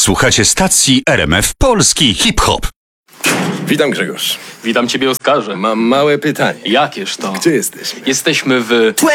Słuchacie stacji RMF Polski Hip-Hop. Witam, Grzegorz. Witam ciebie, Oskarze. Mam małe pytanie. Jakież to? Gdzie jesteśmy? Jesteśmy w...